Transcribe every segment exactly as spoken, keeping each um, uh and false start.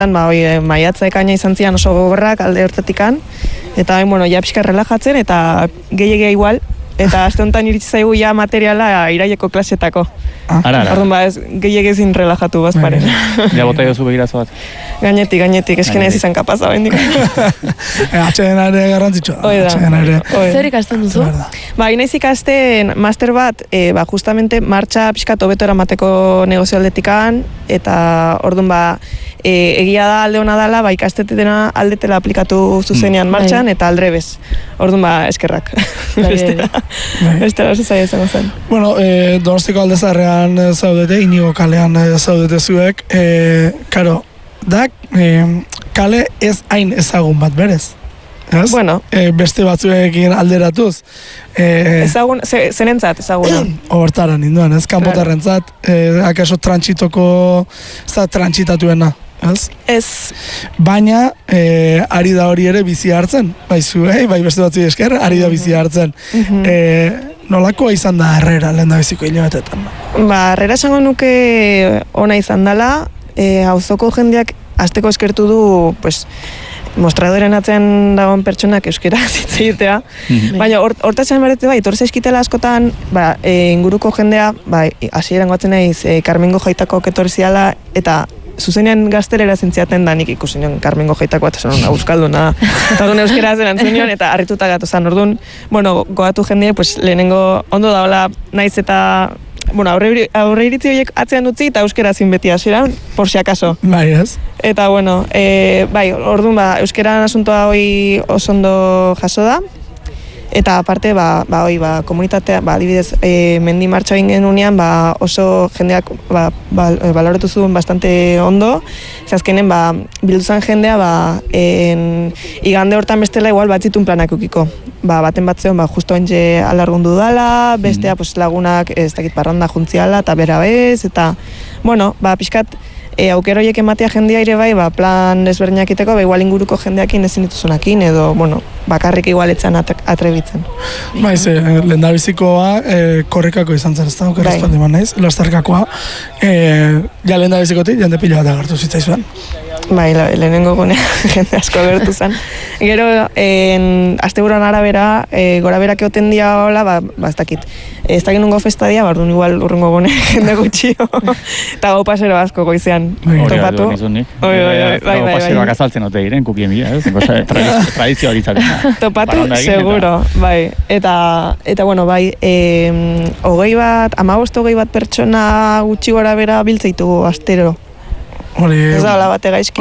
ba, oi, maiatza ekaina izan zian oso gogorrak alde hortatikan, eta hain, bueno, ja pixka relajatzen, eta gehiagia igual, eta aste honetan iritsi zaigu ja materiala iraieko klasetako. Ara, ara. Orduan, ba, ez gehiagezin relajatu bazparen. Ja, bota jozu begirazo bat. Gainetik, gainetik, esken ez izan kapaza bendik. Atxeden ere garrantzitsua. Oida. Zer ikasten duzu? Ba, inaiz ikasten master bat, e, ba, justamente martxa pixkat hobeto eramateko negozio aldetikan, eta orduan, ba, e, egia da alde hona dala, ba, ikastetena aldetela aplikatu zuzenean martxan, eta aldrebez. Orduan, ba, eskerrak. Bestela, bestela oso zaila izango zen. Bueno, e, Donostiko Aldezarrean zaudete, Inigo kalean zaudete zuek, e, karo, dak, e, kale ez hain ezagun bat berez. Ez? Bueno. E, beste batzuekin alderatuz. E, ezagun, ze, zenentzat ezaguna? Obertaran ninduan, ez? Kanpotarrentzat, e, akaso trantsitoko, ez da trantsitatuena. Ez? Ez. Baina, e, ari da hori ere bizi hartzen, bai zuei, bai beste batzu esker, ari da bizi hartzen. Mm-hmm. e, nolakoa izan da harrera, lehen da biziko hilabetetan? Ba, harrera esango nuke ona izan dela, e, auzoko jendeak hasteko eskertu du, pues, mostradoren atzean dagoen pertsonak euskera zitzegitea. Mm-hmm. Baina, hortatzen or, berete, bai, torze eskitela askotan, ba, e, inguruko jendea, ba, hasieran goatzen naiz, e, Karmengo Jaitako ketorri ziala, eta zuzenean gaztelera zentziaten da nik ikusi nion Karmengo Jaitako bat, esan euskalduna, eta orduan euskera zelan zenion, eta harrituta gatu zen, orduan, bueno, goatu jendea, pues, lehenengo ondo daola naiz eta, bueno, aurre, aurre iritzi horiek atzean utzi, eta euskera zin beti hasieran, por si acaso. Bai, ez? Eta, bueno, e, bai, orduan, ba, euskaran asuntoa hoi oso ondo jaso da, eta aparte, ba, ba, oi, ba, komunitatea, ba, adibidez, e, mendi martxa egin genunean, ba, oso jendeak ba, ba, baloratu zuen bastante ondo, zazkenen, ba, bilduzan jendea, ba, en, igande hortan bestela igual batzitun planak ukiko. Ba, baten bat zeon, ba, justo entxe alargundu dala, bestea, mm. pues, lagunak, ez dakit parranda juntziala, eta bera bez, eta, bueno, ba, pixkat, E, aukero horiek ematea jendea ere bai, ba, plan desberdinak iteko, ba, igual inguruko jendeakin ezin dituzunakin, edo, bueno, bakarrik igual etzan atrebitzen. Baiz, e, lehendabizikoa e, korrikako izan zen, ez da, okeraz bai. Pandiman naiz, lasterkakoa, e, ja lehendabizikotik jende pila bat agertu zitzaizuan. Bai, lehenengo gune jende asko agertu zen. Gero, en, asteburuan arabera, e, gora berak egoten dia hola, ba, ba, ez dakit. Ez dakit nungo festadia, ba, orduan igual urrungo gune jende gutxio. Eta gau pasero asko goizean topatu. Hori, hori, hori, paseroak azaltzen ote diren, kukien bila, ez? Tradizio hori zaten. Topatu, seguro, bai. Eta, eta bueno, bai, e, hogei bat, amabost hogei bat pertsona gutxi gora bera biltzeitu astero. Hori... Ez da, hola bate gaizki.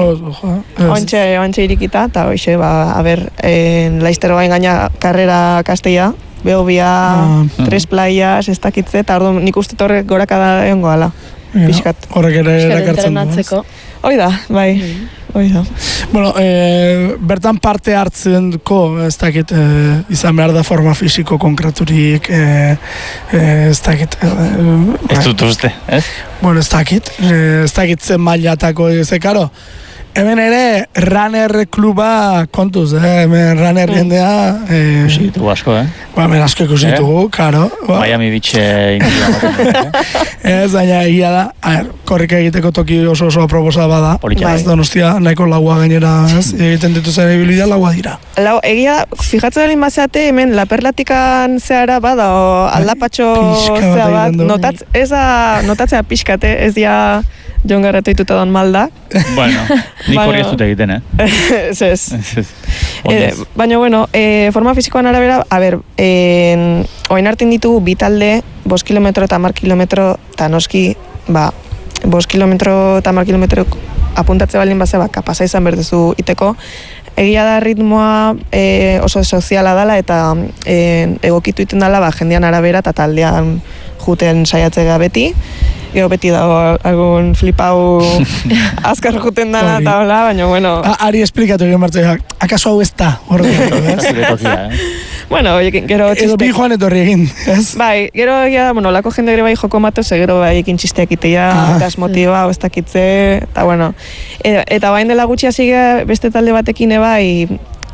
Ontxe, ontxe irikita, eta hoxe, ba, a ber, en, laiztero gain gaina karrera kasteia, behobia, ah, tres playas, ez dakitze, eta orduan nik uste torrek gorakada egon goala. Piskat. Horrek ere erakartzen du. Hoi da, bai. Hoi da. Bueno, e, bertan parte hartzenko, ez dakit, e, izan behar da forma fisiko konkreturik, e, e, ez dakit. E, ez dut uste, ez? Bueno, ez dakit, e, ez dakit zen mailatako, ez karo. Hemen ere, runner kluba kontuz, eh? Hemen runner jendea... Eh, ikusi ditugu asko, eh? Ba, hemen asko ikusi ditugu, eh? Karo. Ba. Miami Beach inguruan batean. Ez, baina egia da, a ver, korrika egiteko toki oso oso aproposa bada. Politia. Ez Donostia, nahiko laua gainera, ez? Egiten dituzen ebilidea laua dira. Lau, egia, fijatzen dalin bazeate, hemen laperlatikan zehara bada, o aldapatxo zea bat, notatz, ez da, notatzea pixkate, ez dia... Jon Garreto dituta don malda. Bueno, nik hori ez dut egiten, eh? Ez ez. Eh, baina, bueno, eh, forma fisikoan arabera, a ber, eh, oin hartin ditugu bi talde, bost kilometro eta hamar kilometro, eta noski, ba, bost kilometro eta hamar kilometro apuntatze baldin baze, ba, kapasa izan berdezu iteko. Egia da ritmoa eh, oso soziala dela, eta eh, egokitu iten dela, ba, jendean arabera, eta taldean juten saiatzega beti. Gero beti dago algun flipau azkar juten dana eta hola, baina bueno... Ari esplikatu egin martza, akaso hau ez da, horretu, ez? Bueno, gero txistek... Edo bi joan etorri egin, ez? Bai, gero egia da, bueno, lako jende gero bai joko matuz, gero bai ekin txisteak itea, eta esmotiba, ez dakitze, eta bueno... Eta bain dela gutxi hasi beste talde batekin bai,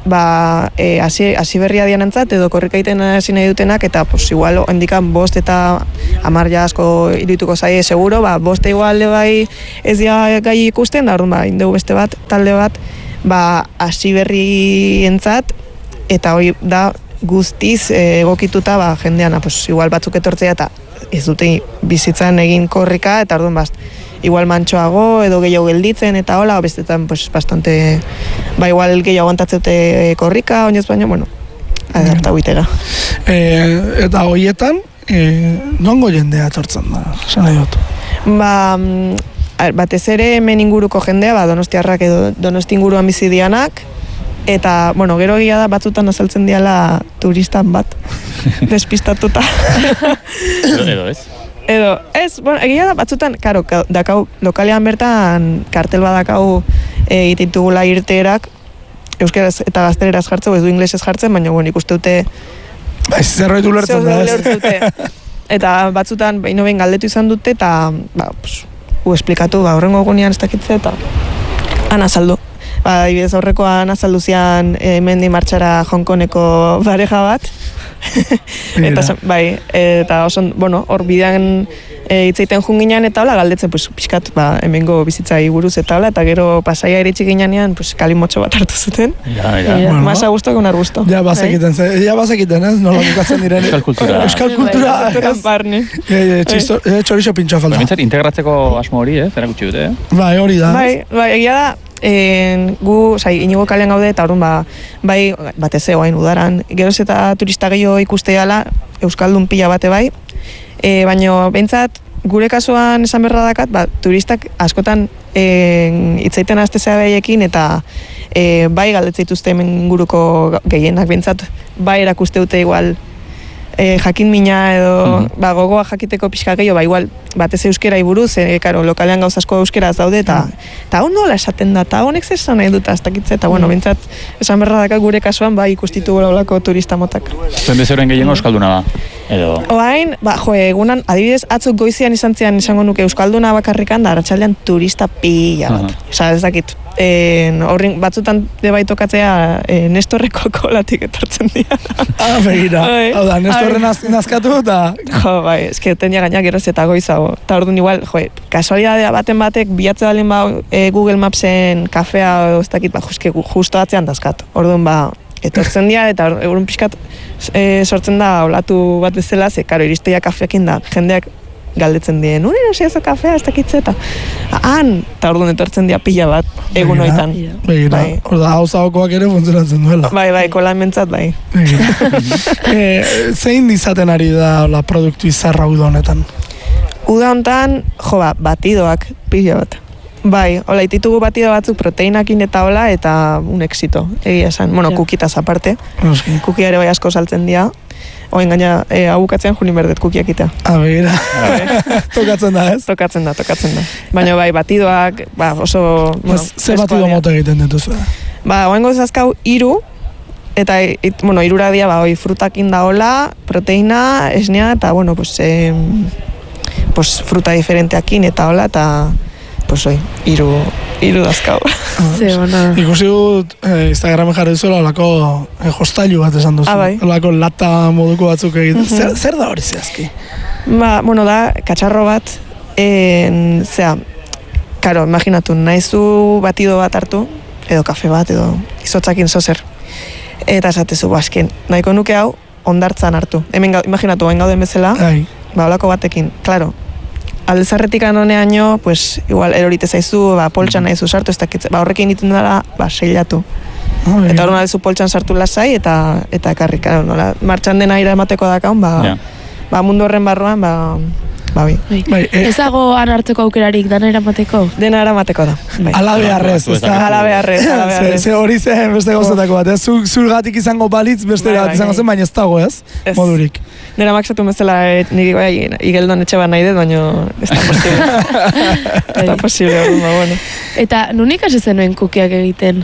ba, e, hasi, hasi berria dianentzat, edo korrika egiten hasi nahi dutenak, eta, pues, igual, hendikan bost eta hamar ja asko irituko zaie, seguro, ba, boste igual bai ez dia gai ikusten, da, orduan, ba, indegu beste bat, talde bat, ba, hasi berrientzat, eta hori da, guztiz e, egokituta, ba, jendeana, pues, igual batzuk etortzea, eta ez dute bizitzan egin korrika, eta orduan, bast, igual mantxoago, edo gehiago gelditzen, eta hola, bestetan, pues, bastante, ba, igual gehiago aguantatzeute korrika, oinez baino, bueno, adapta huitera. E, eta horietan, e, nongo jendea etortzen da, esan nahi dut? Ba, batez ere hemen inguruko jendea, ba, donostiarrak edo donosti inguruan bizi dianak, eta, bueno, gero egia da batzutan azaltzen diala turistan bat, despistatuta. edo, edo ez? Edo, ez, bueno, egia da batzutan, karo, dakau, lokalean bertan kartel badakau egiten dugula irteerak, euskeraz eta gazteleraz jartzen, ez du inglesez jartzen, baina, bueno, ikuste dute... Ba, ez zerbait ulertzen da, ez? Eta batzutan, behin behin galdetu izan dute, eta, ba, pues, u esplikatu, ba, horrengo egunean ez dakitze, eta ana saldu. Ba, ibidez aurrekoan azaldu zian e, mendi martxara Hongkoneko pareja bat. eta, bai, eta oso, bueno, hor bidean e, hitzeiten junginan eta hola galdetzen, pues, pixkat, ba, hemengo bizitzai buruz eta hola, eta gero pasaia iritsi ginean, pues, kalimotxo bat hartu zuten. Ja, ja. Bueno, más a gusto que un arbusto. Ja, bazekiten, bai? Ja, bazekiten, ez? Nola bukatzen diren. Euskal kultura. Euskal kultura. Barne. Txorizo pintxoa falta. Bintzat, integratzeko asmo hori, ez? Zera gutxi dute, eh? Bai, hori da. Bai, bai, egia da, En, gu, zai, inigo kalean gaude, eta orduan, ba, bai, batez egoain udaran, geroz eta turista gehiago ikusteala, Euskaldun pila bate bai, e, baina behintzat, gure kasuan esan berra dakat, ba, turistak askotan e, itzaiten aztezea behiekin, eta e, bai galdetzeituzte hemen inguruko gehienak behintzat, bai erakuste dute igual, E, jakin mina edo mm-hmm. ba, gogoa jakiteko pixka gehiago, ba, igual batez euskerai buruz, e, karo, lokalean gauzasko euskeraz daude, eta eta hon nola esaten da, eta honek zer esan nahi dut, ez dakitze, eta bueno, bintzat, esan berra daka gure kasuan, ba, ikustitu gora olako turista motak. Zuen bezeroen gehiago euskalduna da, edo? Oain, ba, jo, egunan, adibidez, atzuk goizian izan zian esango nuke euskalduna bakarrikan, da, arratsaldean turista pila bat. Uh-huh. Osa, ez dakit, En, horrin batzutan debai tokatzea e, Nestorreko kolatik etortzen dira. Ah, begira. Hau da, Nestorren nazkatu eta... Jo, bai, eske tenia gaina geroz eta goizago. Eta orduan igual, jo, kasualidadea baten batek bilatze balen ba e, Google Mapsen kafea edo ez dakit, ba, juske justo atzean dazkat. Orduan ba, etortzen dira eta egun pixkat e, sortzen da olatu bat bezala, ze, karo, iristeia kafeakin da, jendeak galdetzen dien, nure nosi ezo kafea, ez dakitze eta han, eta orduan etortzen dira pila bat, egun hoitan. Begira, bai. Orda, hau zagokoak ere funtzionatzen duela. Bai, bai, kolan mentzat, bai. e, zein izaten ari da la produktu izarra uda honetan? Uda honetan, jo ba, batidoak, pila bat. Bai, hola, ititugu batido batzuk proteinakin eta hola, eta un éxito, egia esan. Bueno, ja. Kukitaz aparte. Okay. Kukia ere bai asko saltzen dira. Oen gaina, e, hau bukatzean junin berdet kukiak ita. Ah, begira. Tokatzen da, ez? Tokatzen da, tokatzen da. Baina bai, batidoak, ba, oso... Bueno, ze batido mota egiten dituzu? Ba, oengo zazkau iru, eta, it, bueno, irura dia, ba, oi, frutakin da hola, proteina, esnea, eta, bueno, pues, eh, pues, fruta diferenteakin eta hola, eta, pues, oi, iru, iru dazkau. Ze, bona. Ikusi dut, eh, Instagramen jarri duzuela, olako eh, hostailu bat esan duzu. Ah, bai. Olako lata moduko batzuk egiten. Mm-hmm. zer, zer da hori zehazki? Ba, bueno, da, katxarro bat, en, zera, karo, imaginatu, nahizu batido bat hartu, edo kafe bat, edo izotzakin zozer. Eta esatezu, basken, nahiko nuke hau, ondartzan hartu. Hemen, imaginatu, hain gauden bezala, Ai. ba, olako batekin, klaro. Aldezarretik anoneaino, pues, igual, erorite zaizu, ba, poltsan nahi zu sartu, ez dakitze, ba, horrekin ditun dara, ba, seilatu. Oh, eta hori nahi zu poltsan sartu lasai, eta, eta karri, karo, nola, martxan dena ira emateko dakaun, ba, yeah. ba, mundu horren barruan, ba, ba, bi. Bai. Ez dago han hartzeko aukerarik, dana eramateko? Dena eramateko da. Bai. Ala beharrez, ez da? Ala beharrez, ala beharrez. Ze hori zen beste gauzatako bat, ez? Zurgatik izango balitz, beste bai, bat izango zen, baina ez dago, ez? ez. Modurik. Nera maksatu bezala, niri bai, igeldon etxe bat nahi dut, baina ez da posible. Ez da posible, ba, bueno. Eta nunik hasi zenuen kukiak egiten?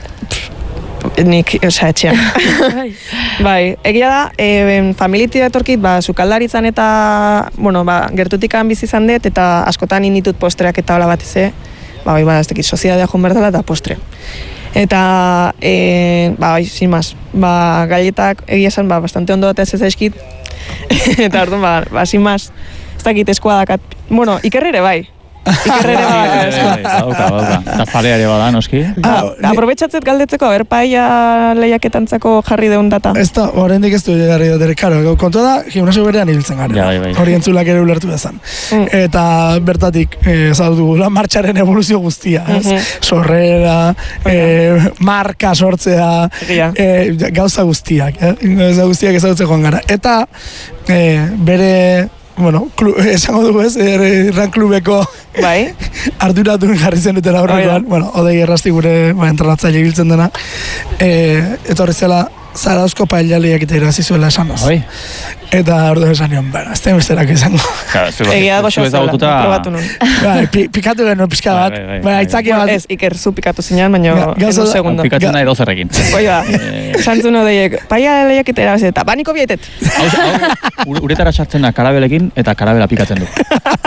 Nik, osea, etxean. Bai, egia da, e, familiti etorkit, ba, sukaldaritzan eta, bueno, ba, gertutikan bizi izan dut, eta askotan initut postreak eta hola bat eze, ba, bai, ba, ez tekit, soziadea joan berdala eta postre. Eta, e, ba, bai, sin más, ba, galletak egia esan, ba, bastante ondo bat ez zaizkit, eta orduan, ba, ba, sin más, ez dakit eskua dakat, bueno, Iker ere bai, Iker ere bai, eskua. Bauka, bauka, eta zalea ere bada, noski. Ah, aprobetxatzet galdetzeko, a ber, paia lehiaketantzako jarri deun data. Ez da, oraindik ez du jarri dut, karo, kontua da, gimnasio berean ibiltzen gara. Ja, bai, bai. Hori entzulak ere ulertu dezan. Mm. Eta bertatik, eh, zaudu, la martxaren evoluzio guztia, ez? Mhm. Sorrera, eh, marka sortzea, Egia. eh, gauza guztiak, eh? Gauza guztiak ezautzen joan gara. Eta, eh, bere, bueno, klu, esango dugu ez, erran klubeko Bai, arduratun jarri zenuten aurrekoan, Oida. bueno, Odei Errasti gure ba, entrenatzaile ibiltzen dena, e, etorri zela Zarauzko paellaliak eta irabazi zuela esan oz. Bai. Eta ordu esan nion, bera, ez da besterak izango. Claro, zu- egia dago zu xo zela, ezagututa- probatu nun. Bai, pi, pikatu genuen pixka bat, Bai, bai, bai, baina bai. aitzakia Bueno, bat, ez, Iker, zu pikatu zinean, baina Ga- gauza en un da- segundo. Pikatzen nahi dozerrekin. Hoi da, Eh, santzun odeiek, paia lehiaketa erabazi, eta baniko bietet. Hau, hau, ur- uretara sartzen da karabelekin eta karabela pikatzen du.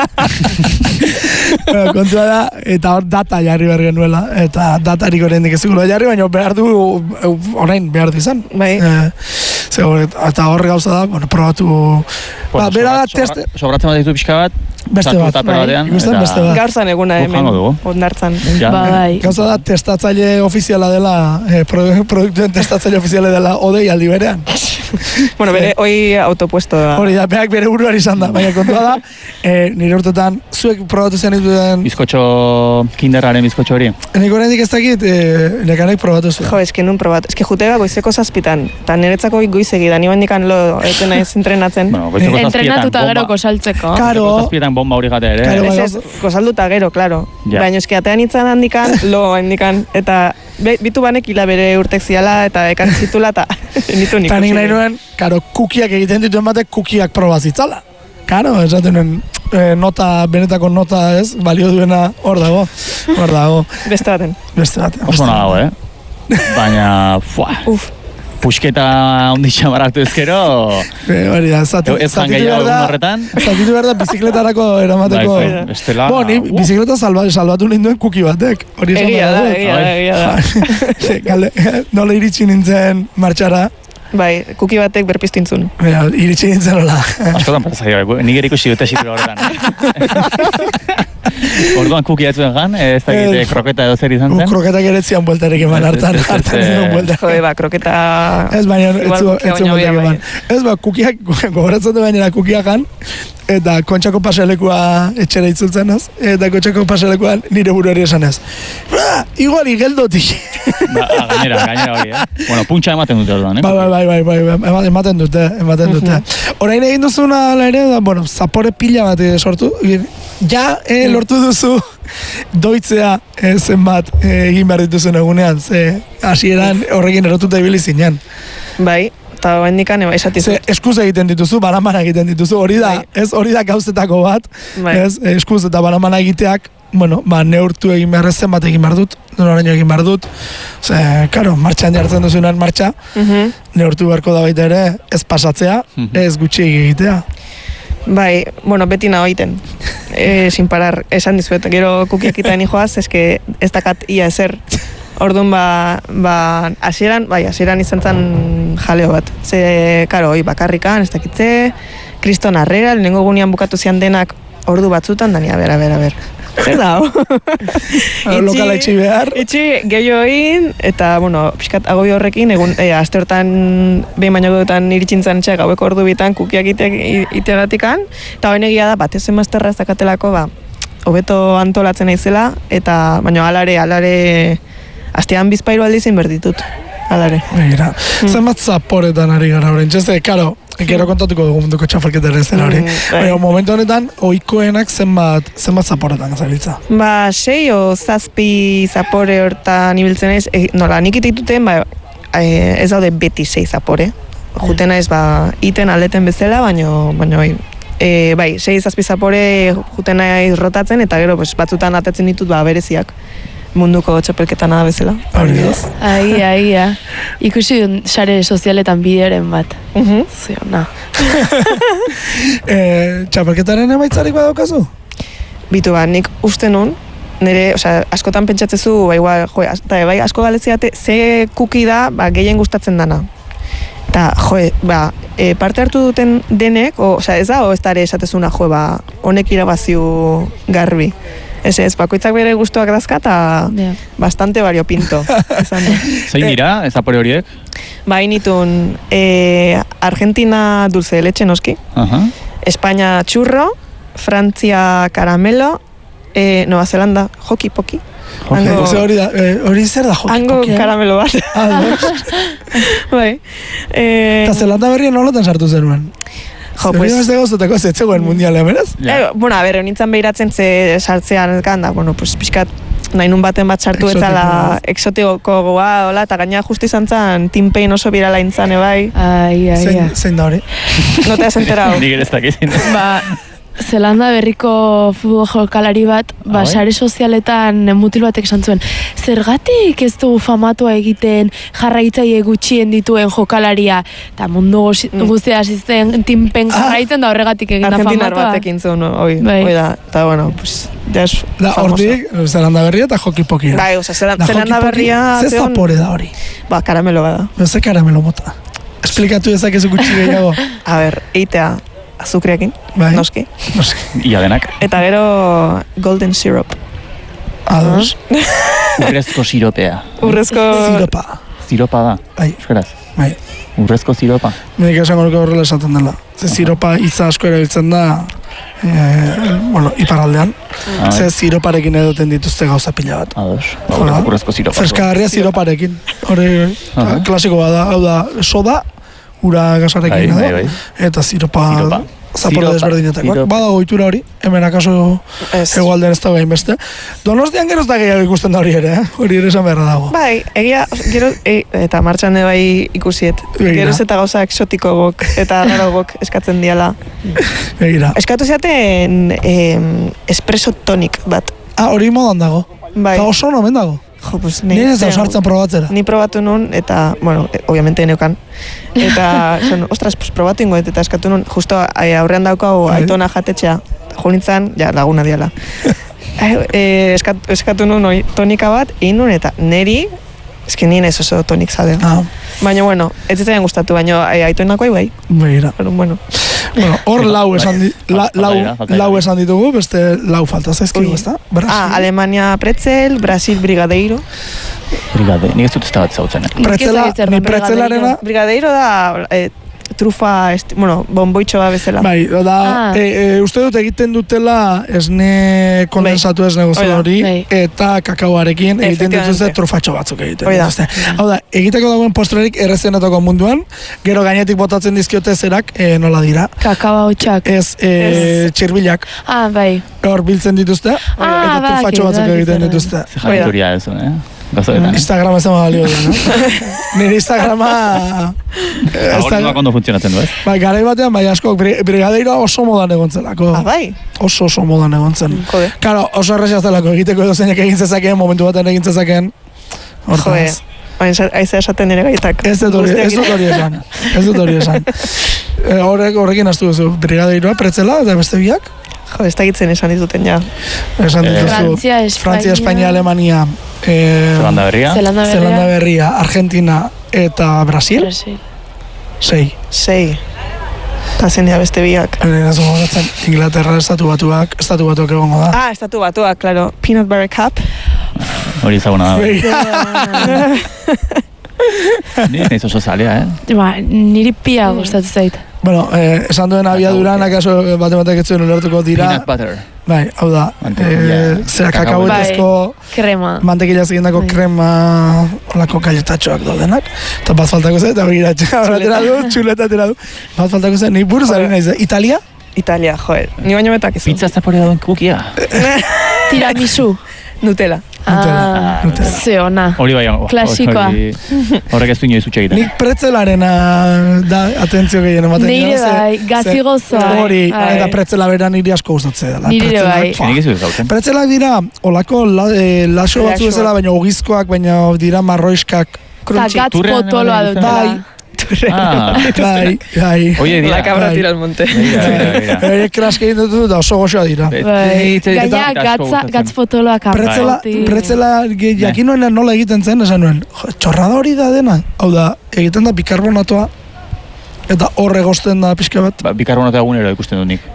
bueno, kontua da, eta hor data jarri behar genuela, eta datarik oraindik ez dugula jarri, baina behar du, orain behar du izan. Bai. Eh, ze hor- eta hor gauza da, bueno, probatu, ba, Bueno, bera da sobra- test, sobra- Sobratzen bat ditu pixka bat, Beste sartu bat, taper bai. batean, Ikusten eta- beste bat. Gaur zan eguna Guk hemen, jango dugu. ondartzan. Ja. Ba, bai. Gauza da, testatzaile ofiziala dela, eh, produ- produktuen testatzaile ofiziala dela Odei aldi berean. Bueno, bere, hoi autopuesto da. Hori da, beak bere buruari izan da, baina kontua da, eh, nire urtetan, zuek probatu zen dituen, Bizkotxo, kinderraren bizkotxo hori. nik oraindik ez dakit, eh, nekanek probatu zuen. Jo, eske nun probat. Eske jutega goizeko zazpitan. Ta niretzako goizegi da, niban dikan lo eten naiz entrenatzen. Bueno, goizeko zazpietan Entrenatuta gero bomba, kosaltzeko. Karo, goizeko zazpietan bomba hori jatea ere. Karo, Ez bai, ez, gozalduta gero, claro. Ja. Baina eske atean itzan handikan, lo handikan, eta be, bitu banek hila bere urtek ziala, eta ekarri zitula, eta nitu nik. eta nik nahi nuen, karo, kukiak egiten dituen batek kukiak proba zitzala. Karo, esaten nuen, eh, nota, benetako nota ez, balio duena hor dago, hor dago, Beste baten. beste bat. Oso ona dago, eh? Baina, fua, Uf, pusketa onditxa baratu ezkero, Eh, hori da, zati, ez jan gehiago egun horretan. zatitu behar da bizikletarako eramateko. Bai, bai, bestela, Bo, ni uh, bizikleta salba, salbatu ninduen kuki batek. Hori esan egia behar da, dut. egia da, egia da. Ze, galde, nola iritsi nintzen martxara, Bai, kuki batek berpiztintzun. bera, iritsi nintzen nola. askotan pasa zaio, nik ikusi dute xipura horretan. Orduan kuki atzuen gan, eh, ez dakit Eh, eh, kroketa edo zer izan Guk zen. kroketak ere zian bueltarek eman Ez, ez, hartan, ez, ez, hartan ez, zion eh, buelta. Jode, ba, kroketa... Ez baina, ez Igual zu, kukia ez zu baino bueltak gehiago, eman. Ez ba, kukiak, gogoratzen du gainera kukiak jan, eta kontxako paselekua etxera itzultzen ez, eta kontxako paselekuan nire buruari esan ez. Ba, igual igeldotik. Ba, ah, gainera, gainera hori, eh? Bueno, puntxa ematen dute orduan, eh? Bai, bai, bai, bai, bai, ema- ematen dute, ematen dute. Orain egin duzuna ala ere, da, bueno, zapore pila bat eh, sortu, ja, eh, lortu duzu doitzea eh, zenbat eh, egin behar dituzun egunean, ze hasieran horrekin erotuta ibili zinean. Bai, eta baindikan esatizu. Ze eskuz egiten dituzu, baramana egiten dituzu, hori da, Bai. ez hori da gauzetako bat, Bai. ez, eskuz eta baramana egiteak, bueno, ba, neurtu egin behar ez zenbat egin behar dut, noraino egin behar dut, ze, karo, martxan jartzen duzunan martxa, Mhm. neurtu beharko da baita ere, ez pasatzea, Mhm. ez gutxi egitea. Bai, bueno, beti nago egiten. E, sin parar, esan dizuet, gero kukiak itaen joaz, eske ez dakat ia ezer. Orduan, ba, ba, hasieran, bai, hasieran izan zen jaleo bat. Ze, karo, hoi, bakarrikan, ez dakitze, kriston harrera, lehenengo gunean bukatu zian denak ordu batzutan, dania, bera, bera, bera. Zer da, hau? Lokala itxi behar. Itxi gehiago egin, eta, bueno, pixkat agoi horrekin, egun, e, aste hortan, behin baino goetan iritsintzen etxea gaueko ordu bitan kukiak ite- iteagatikan, eta hoen egia da, batez emazterra ez dakatelako, ba, hobeto antolatzen naizela, eta, baina alare, alare, astean bizpairu aldiz inberditut, alare. Begira, zenbat zaporetan ari gara horrein, txezte, karo, gero kontatuko dugu munduko txapelketaren zera hori. Mm, bai. Baina, momentu honetan, ohikoenak zenbat, zenbat zaporetan zabiltza. Ba, sei o zazpi zapore hortan ibiltzen naiz, e, nola, nik itituten, ba, e, ez daude beti sei zapore. Juten naiz, ba, iten aldeten bezala, baino, baino, bai, e, bai, sei zazpi zapore juten naiz rotatzen, eta gero, pues, batzutan atetzen ditut, ba, bereziak munduko txapelketan da bezala. Hori da. Ai, ai, ai. Ikusi dut sare sozialetan bideoren bat. Mhm. Ziona. E, txapelketaren emaitzarik badaukazu? Bitu ba, nik uste nun, nire, osea, askotan pentsatzezu, ba, igual, jo, eta bai, asko galeziate, ze kuki da, ba, gehien gustatzen dana. Eta, jo, ba, e, parte hartu duten denek, o, osea, ez da, o ez da ere esatezuna, jo, ba, honek irabaziu garbi. Ez ez, bakoitzak bere gustuak dazka, eta yeah. bastante variopinto. Zein dira, ez apore horiek? Ba, initun, e, Argentina dulce de leche noski, Aha. España churro, Frantzia caramelo, e, Nueva Zelanda hoki poki. Hango, hori, da, eh, hori zer da hoki Hango poki? karamelo bat. Ah, bai. E, Eta Zelanda berrien nolatan sartu zenuen? Jo, Zer pues... beste gauzatako zetzegoen mundialea, beraz? Ja. Eh, bueno, a ber, nintzen behiratzen ze sartzean ezkan da, bueno, pues pixkat nahi nun baten bat sartu Exotiko. etzala exotiko goa, hola, eta gaina justu izan zen, Tim Payne oso birala intzane bai. Ai, ai, ai. Zein, zein da hori? No te has enterado. Nik ere ez dakit. Ba, Zelanda berriko futbol jokalari bat, ba, Ah, bai? sare sozialetan mutil batek esan zuen, zergatik ez du famatua egiten jarraitzaile gutxien dituen jokalaria, eta mundu Mm. guztia asisten timpen jarraitzen da horregatik egin da Argentinar famatua. batekin zuen, hoi, Bai. hoi da, eta bueno, pues, ja es Da, famoso. hortik, Zelanda berria eta hoki poki. Bai, oza, Zelan- Da, Zelanda hoki poki, berria... Ze zeon- zapore da hori? Ba, karamelo bada. Ze karamelo mota. Esplikatu ezakezu gutxi gehiago. A ber, eitea azukriakin, Bai. noski. Noski. Ia denak. Eta gero golden syrup. Ados. Urrezko siropea. Urrezko... Ziropa. Ziropa da. Bai, Euskaraz. bai. Urrezko ziropa. Nik esango nuke horrela esaten dela. Ze ziropa hitza asko erabiltzen da, eh, bueno, iparraldean. Ah, Ze ziroparekin edoten dituzte gauza pila bat. Ados. Ba, Hola. Urrezko ziropa. Freskagarria ziroparekin. Hori Aha. klasiko bada, hau da, soda, ura gasarekin Bai, edo, bai, bai. eta ziropa, Ziropa. zapore Ziropa, desberdinetakoak. ziropa. Bada goitura hori, hemen akaso Ez. egualden ez da behin beste. Donostian geroz da gehiago ikusten da hori ere, eh? Hori ere esan beharra dago. Bai, egia, gero, e, eta martxan ere bai ikusiet. Begira. Geroz eta gauza exotikogok eta rarogok eskatzen diala. Begira. Eskatu ziaten em, espresso tonic bat. Ah, hori modan dago. Bai. Eta oso nomen dago. Jo, pues, Ni ez da osartzen probatzera. Ni probatu nun, eta, bueno, e, obviamente neukan. Eta, son, ostras, pues, probatu ingoet, eta eskatu nun, justo e, aurrean daukau Bai. aitona jatetxea. Jo nintzen, ja, laguna diala. e, eskatu, eskatu nun oi, tonika bat, egin nun, eta neri, eski nien ez oso tonik zadea. Ah, Baina, bueno, ez zitzaidan gustatu, baina e, aitonako bai. begira. Pero, bueno. Bueno, hor lau esan, di, la, Falta lau, dira, falta lau dira. esan ditugu, beste lau falta zaizkigu, Ui. ezta? Brasil. Ah, Alemania pretzel, Brasil brigadeiro. Brigade. Nik ez dut ez da bat zautzen. Pretzela, Nik ez dakit ni zer den pretzelarena, Brigadeiro da, e, trufa, esti, bueno, bonboitxoa bezala. bai, da, Ah. e, e, uste dut egiten dutela esne kondensatu esne gozo Hoi da. hori, Bai. eta kakaoarekin egiten Efectivamente. dituzte trufatxo batzuk egiten Hoi da. dituzte. Hau da, egiteko dagoen postrerik errezenetako munduan, gero gainetik botatzen dizkiote zerak, e, nola dira, Kakao hotxak. ez e, Ez. txirbilak, Ah, bai. hor biltzen dituzte, Ah, eta trufatxo badakit, batzuk badakit egiten zer den. dituzte. Ze jakituria ez, eh? Gazoetan. Instagrama ez ema balio da, no? Nire Instagrama... ez Algoritmoak da, ondo funtzionatzen du, ez? bai, garai batean, bai, asko, bri- brigadeiroa oso modan egon zelako. Ah, bai? Oso oso modan egon zen. Jode. Karo, oso erresa zelako, egiteko edo zeinek egin zezakeen, momentu batean egin zezakeen. Joe, Hortaz. baina aiza esaten ere gaitak. Ez dut hori, ez dut hori esan. Ez dut hori esan. E, horrek, horrekin astu duzu, brigadeiroa, pretzela, eta beste biak. Jo, ez dakitzen esan dituten ja. Esan Eh, dituzu. Frantzia, Espainia. Frantzia, Espainia, Alemania, eh, Zelanda berria. Zelanda berria. Zelanda berria, Argentina eta Brasil. Brasil. Sei. Sei. Eta zen dira beste biak. Ez dugu gatzen, Inglaterra, estatu batuak, estatu batuak egongo da. Ah, estatu batuak, claro. Peanut butter cup. Hori ezaguna da. Bai. Ni ez naiz oso zalea, eh? Ba, niri pia gustatzen zait. Bueno, eh, esan duen abiaduran, akaso bate batek etzuen ulertuko dira. Peanut butter. Bai, hau da, Mantekila. eh, zera Kakao. kakaoetezko Krema. mantekila zegindako Bai. krema olako kailetatxoak daudenak. Eta bat faltako zen, eta begira, atera du, txuleta atera du. Bat faltako zen, nik buruz ari naiz. Italia? Italia, joder. Ni baino betak izu. Pizza zapore dauen kukia. Tiramisu. Nutella. Ah, Nutella. ze ona. Hori bai, oh, Klasikoa. hori- Horrek ez du inoiz utxe egiten. Nik pretzelarena da atentzio gehien ematen. Nire dira, ze- bai, ze- gazigozoa. Hori, Bai. eta pretzela bera niri asko gustatzen dela. Niri ere Pretzelak, bai. pua. Nik ez dut zautzen. Pretzelak dira, olako la, e, laso batzu Laso. bezala, baina ogizkoak, baina dira marroiskak. Eta gatz Turrean potoloa egon dutela. Bai, turre. Ah. Bai, bai. Oie, dira. La cabra Bai. tira al monte. Begira, begira, begira. Ere kraske egin dut da oso goxoa dira. Bai, Eta- gaina eta- gatza, gatz potoloak Pretzela, apauti. pretzela ge- jakin nuen nola egiten zen, esan nuen, jo, txorrada hori da dena. Hau da, egiten da bikarbonatoa, eta hor egozten da pixka bat. Ba, bikarbonato egunero ikusten dut nik.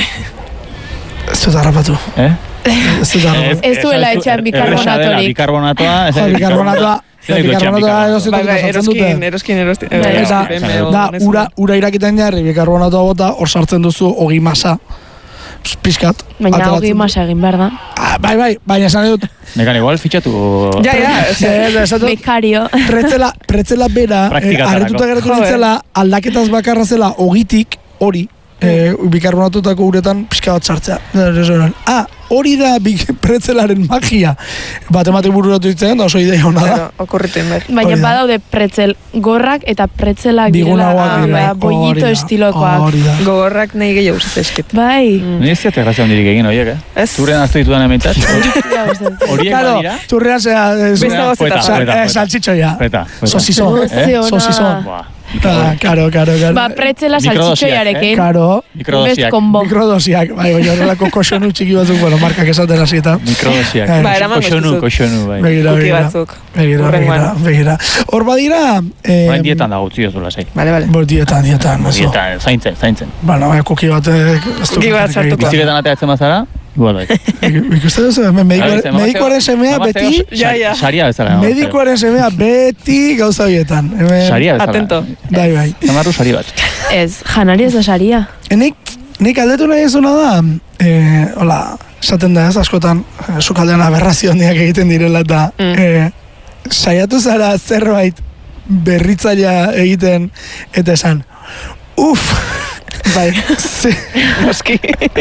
Ez dut harrapatu. Eh? Ez dut harrapatu. Ez duela etxean bikarbonatorik. Bikarbonatoa. ez Jo, da- bikarbonatoa, Zer ikusten bikarbonatoa edo Bai, bai, sartzen dute. eroskin, eroskin, eroskin. Bai. eh, Eta, B M W, da, nezuen. ura, ura irakiten jarri, bikarbonatoa bota, hor sartzen duzu ogi masa, pss, pixkat. Baina ateratzen hogi du. masa egin behar da. Ah, bai, bai, baina esan dut, Nekan igual fitxatu... Ja, ja, ze, esan dut, Bekario. pretzela, pretzela bera, eh, Praktikatarako. arretuta geratu Joder. nintzela, aldaketaz bakarra zela, ogitik, hori, eh, bikarbonatutako uretan pixka bat sartzea. Esan, ah, hori da bik- pretzelaren magia. Bat emate bururatu ditzen, da oso idea hona da. Claro, okurriten bai. Baina Hori da. badaude pretzel gorrak eta pretzelak Bigunagoak direla, dira, ah, hori bollito da, estilokoak. Hori da. Gogorrak nahi gehiago zizkit. Bai. Ni ez ziate grazia handirik egin horiek, eh? Ez? Zuren aztu ditudan ementat. Ja, gustatzen. Horiek Claro, badira. turrean zea, eh, Beste gauzetan. Poeta, sa- poeta, eh, poeta. salchichoia. Poeta, poeta. Sosizon. Eh? Sosizon. Buah. Ah, karo, karo, karo. Ba, pretzela Mikrodosiak, salchichoiarekin. Karo, Best Mikrodosiak. combo. mikrodosiak, bai, bai, horrelako koxonu txiki batzuk, bueno, markak esaten hasietan. Mikrodosiak. Bai. Ba, eraman Koxonu, gozkizut. koxonu, bai. Begira, Kuki begira. batzuk. Begira, Hurrengoan. begira, begira. Hor badira... Eh, Orain dietan dago utzi dozula, zei. Bale, bale. Bo, dietan, dietan, oso. Dietan, zaintzen, zaintzen. Bueno, bai, kuki bat... eh, ez du Kuki bat egiten. sartuko. Biziketan ateatzen bazara, igual bai. Ik- Ikusten duzu, hemen medikoaren medikoaren semea beti... Ja, ja. Saria bezala. Medikoaren semea beti gauza horietan. Hemen- Saria bezala. Atento. Bai, bai. Zamarru sari bat. Ez, janari ez da saria. Nik, nik aldetu nahi ezuna da, eh, hola, esaten da ez askotan, eh, sukaldean aberrazio handiak egiten direla eta Mm. eh, saiatu zara zerbait berritzailea egiten eta esan, uf, Bai, ze, noski.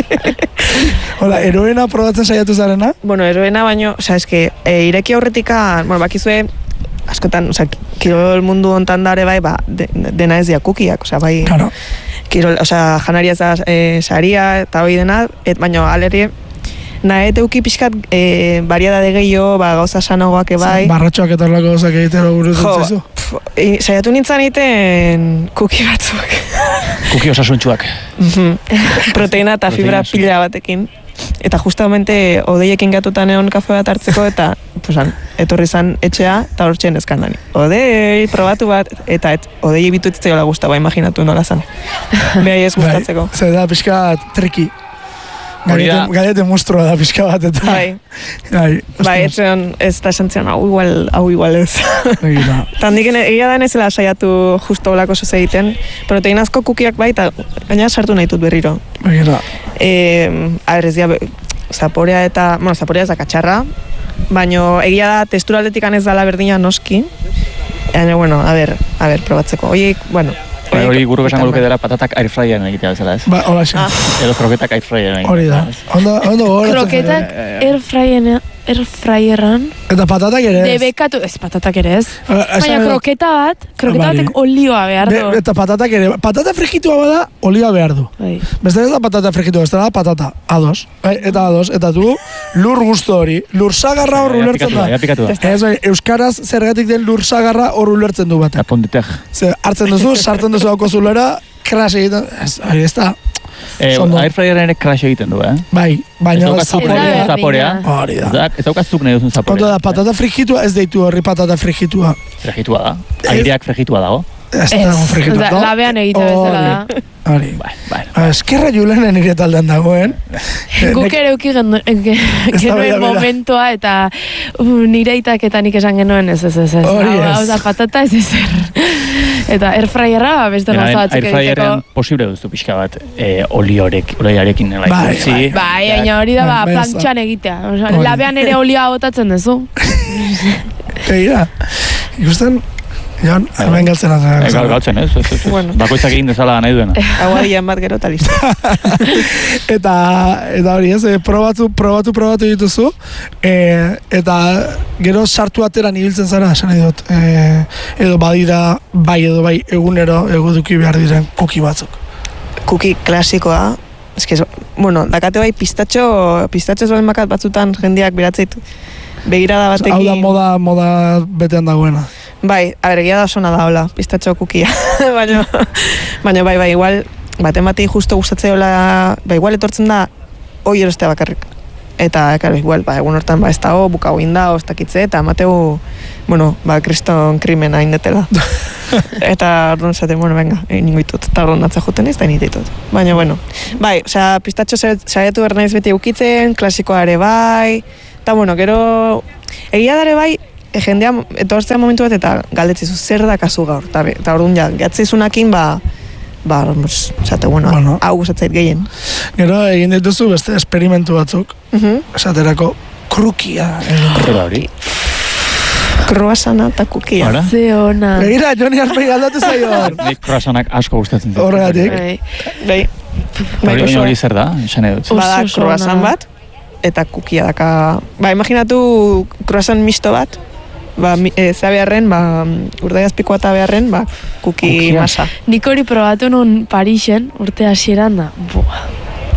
hola, eroena probatzen saiatu zarena? Bueno, eroena baino, osea, eske, e, ireki aurretikan, bueno, bakizue, askotan, osea, kirol mundu hontan dare bai, ba, de, dena ez dia kukiak, osea, bai, Claro. kirol, osea, janaria ez da e, saria, eta hori dena, et, baino, alerri, nahi euki pixkat e, bariedade gehiago, ba, gauza sanogoak ebai. Barratxoak eta horrelako gauzak egitera burutzen Jo, zaizu? pf, e, saiatu nintzen egiten kuki batzuk. Kuki osasuntxuak. Mhm. Proteina eta fibra Proteina, pila batekin. Eta justamente odeiekin gatutan egon kafe bat hartzeko, eta pusan, etorri zan etxea, eta hor txen eskandan. Odei, probatu bat, eta et, odei bitu etzaiola guztaba, imaginatu nola zan. Behai ez gustatzeko. Bai, zer da pixka triki. Hori da. Galete, galete monstrua da pixka bat eta... Bai, Bai, bai, etxean ez da esan zion, hau igual, hau igual ez. Begira. Eta handik egia da nezela saiatu justo olako zoz egiten, proteinazko kukiak bai, eta gaina sartu nahi dut berriro. Begira. E, a ber, ez dira, zaporea eta, bueno, zaporea ez da katxarra, baino egia da testura aldetikan ez dala berdina noski. Baina, bueno, a ber, a ber, probatzeko. Oiek, bueno. Bai, hori guruk esango luke dela patatak airfryeren egitea bezala, ez? Ba, hola xe. Ah. Edo kroketak airfryeren egitea. Hori da. Ondo, ondo gogoratzen. Kroketak airfryen- airfryeran, Eta patatak ere ez. debekatu, ez patatak ere ez. Eh, esan Baina edo- kroketa bat, kroketa Bai. batek olioa behar Be- du. Eta patatak ere. Patata frijitua bada, oliba behar du. Bai. Beste ez da patata frijitua, ez da patata. Ados. Bai, eta ados. Eta du, lur gustu hori. Lur sagarra hor Ja, ja ulertzen pikatu da, ja da. pikatu da. Ez bai, euskaraz zergatik den lur sagarra hor ulertzen du batek. Aponditek. Ze, hartzen duzu, sartzen duzu hauko zulera, kras egiten, ez, hori ez da, Eh, Ondo. airfryeren ere crash egiten du, eh? bai, Ez baina dauka ez zaporea, Ez da zaporea. berdina. hori Ez da. da- Ez daukazuk nahi duzun Kontu zaporea. da, patata frijitua ez deitu horri patata frijitua. Fregitua da. Aireak fregitua dago. Ez da Ez, frijitua. oza, labean egite bezala da. Hori. Bai, bai. Eskerra julenen nire taldean dagoen. Guk ere euki genuen Eztabaida bera. momentua eta uh, nire itaketan nik esan genuen ez ez ez ez. Hori Hau- ez. Hau da patata ez ezer. Eta airfryerra beste gauza batzuk egiteko. Airfryeren posible duzu pixka bat eh, oliorek, olioarekin nela Bai, ikutzi. bai. Bai, baina hori da ba, Bai, bai, plantxan egitea. Osea, Hori. labean ere olioa botatzen duzu. Egira, ikusten, Jan, hemen galtzen Eh, atzen. gau- Gautzen, ez? ez, ez, ez. Bueno. Bakoitzak egin dezala nahi duena. Hau adian bat gero eta listo. Eta, eta hori ez, eh, probatu, probatu, probatu dituzu, eh, eta gero sartu ateran ibiltzen zara, esan nahi dut, eh, edo badira, bai edo bai egunero eguduki behar diren kuki batzuk. Kuki klasikoa, eske, bueno, dakate bai pistatxo, pistatxo ez balen bakat batzutan jendeak beratzeit begirada batekin. Hau da moda, moda betean dagoena. Bai, a ber, egia da osona da, hola, pistatxo kukia. baina, baina bai, bai, igual, bat emati justo gustatzeola, ba, igual etortzen da, hoi erostea bakarrik. Eta, karo, igual, ba, egun hortan, ba, ez dago, bukau inda, ostakitze, eta amateu, bueno, ba, kriston krimena indetela. eta, orduan zaten, bueno, venga, ningu ditut, eta orduan atza juten ez, da nite ditut. Baina, bueno, bai, osea, pistatxo saiatu behar naiz beti ukitzen, klasikoa ere bai, eta, bueno, gero, egia dare bai, e, jendea, etortzea momentu bat, eta galdetzizu, zer da kasu gaur, eta orduan ja, gatzeizunakin, ba, ba, esate, bueno, bueno. hau gustatzait gehien. Gero, egin dituzu beste esperimentu batzuk, uh-huh. esaterako, krukia. Eta hori? Kruasana eta kukia. Hora? Ze ona. Begira, Joni Arpegi aldatu zaio. Nik kruasanak asko gustatzen zait. Horregatik. Bai. Bai. Hori hori hori zer da, esan edut. Bada kruasan bat, eta kukia daka. Ba, imaginatu kruasan misto bat, ba, e, za beharren, ba, urdaiazpikoa eta beharren, ba, kuki Kukia. masa. Nik hori probatu nun Parisen, urte hasieran da. Buah.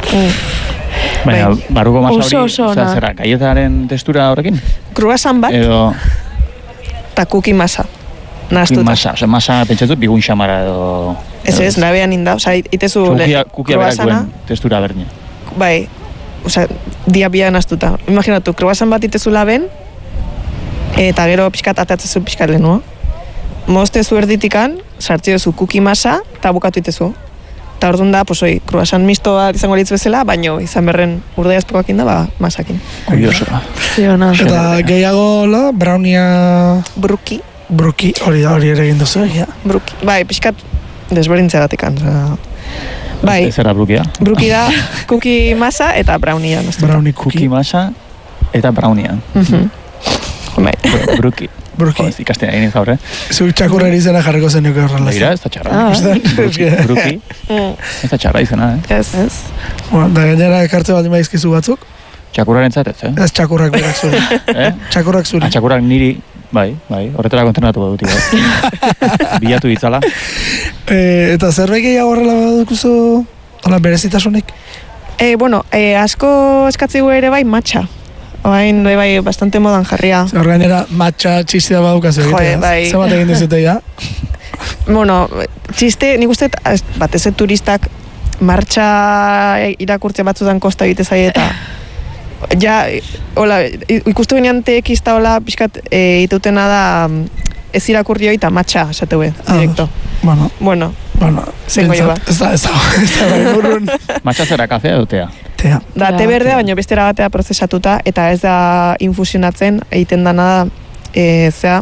Baina, Bai. baruko masa hori, Oso, oso osea, ona. zera, gaietaren testura horrekin? Kruasan bat, Edo, eta kuki masa. kuki Nahaztuta. masa, osea, masa pentsatu bigun xamara edo... Ez ez, nabean inda, oza, itezu Kukia, kukia berak kruasana, duen testura berdina. bai, oza, dia bia nahaztuta. Imaginatu, kruasan bat itezu laben, eta gero pixkat atatzezu pixkat lehenua. Moztezu erditikan, sartziozu kuki masa, eta bukatu itezu. Eta orduan da, pues, oi, kruasan misto bat izango litz bezala, baino izan berren urdaiazpekoak inda, ba, masakin. Kurioso. Ze ona. Eta gehiago, la, brownia... Bruki, Bruki, hori da, hori ere egin duzu, ja. bruki. Bai, pixkat desberdintzea gatikan. Bai, Ez era brukia. bruki da kuki masa eta brownia. nahaztuta. Brownie Kuki cookie. masa eta brownia. Mhm. Bai. Bruki. Bruki. Jo, ez ikasten egin gaur, eh? Zuk txakurrari izena jarriko zen nuke horrela. Begira, ez da txarra. Ah. Bruki, bruki, Mm, ez da txarra izena, eh? Ez, ez. Bueno, da gainera ekartze bat imaizkizu batzuk, Txakurraren zatez, eh? ez txakurrak berak zuri. eh? Txakurrak zuri. Ah, txakurak niri, bai, bai, horretara kontrenatu badut, bai. Bilatu ditzala. E, eta zerbait gehiago horrela badukuzu, hola, berezitasunik? E, bueno, e, asko eskatzegu ere bai matxa. Oain, bai, bai, bastante modan jarria. Hor gainera, matxa txistea badukazu Jo, egitea. bai. Zer bat egin dizute, ja? Bueno, txiste, nik uste, az- batez ez turistak martxa irakurtze batzutan kosta egite zaie eta ja, hola, ikustu ginean tekista hola, pixkat, e, itutena da mm, ez irakurri hori eta matxa, esateu, direkto. Bueno, Bueno, bueno, Zengo jo behintzat, ez da, ez da, ez da, bai, burrun. Matxazera kafea dutea. Tea. da, Ja, te berdea, ja. baina bestera batea prozesatuta, eta ez da infusionatzen, egiten dana da, e, zea,